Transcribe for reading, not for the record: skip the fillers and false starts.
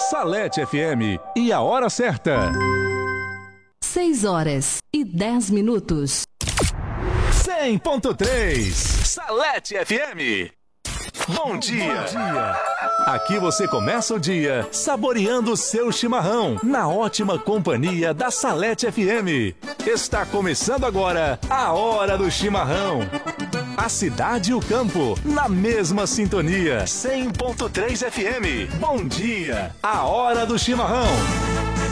Salete FM e a hora certa. 6h10. 100.3 Salete FM. Bom dia. Aqui você começa o dia saboreando o seu chimarrão na ótima companhia da Salete FM. Está começando agora a Hora do Chimarrão. A cidade e o campo na mesma sintonia. 100.3 FM. Bom dia. A Hora do Chimarrão.